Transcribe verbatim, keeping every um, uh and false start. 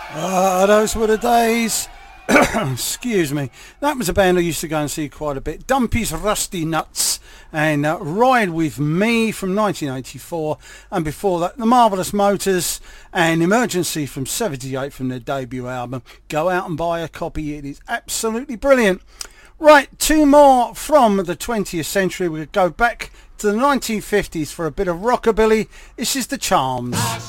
Ah, those were the days. Excuse me. That was a band I used to go and see quite a bit. Dumpy's Rusty Nuts and uh, Ride With Me from nineteen eighty-four. And before that, The Marvellous Motors and Emergency from seventy-eight from their debut album. Go out and buy a copy. It is absolutely brilliant. Right, two more from the twentieth century. We'll go back to the nineteen fifties for a bit of rockabilly. This is The Charms.